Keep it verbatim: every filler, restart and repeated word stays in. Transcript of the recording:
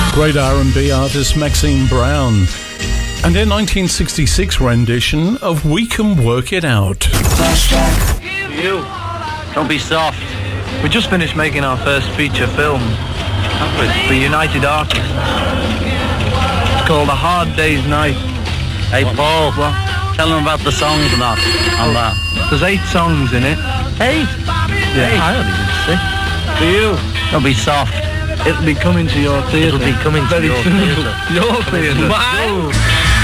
Great R and B artist Maxine Brown and their nineteen sixty-six rendition of We Can Work It Out. You, don't be soft. We just finished making our first feature film for United Artists. It's called A Hard Day's Night. Hey Paul, what? Tell them about the songs and that, and that. There's eight songs in it. Eight? Yeah. Hey, I only did six. For you, Don't be soft. it'll be coming to your theatre. It'll be coming to very your soon. theatre. Your theatre. Bye. Oh.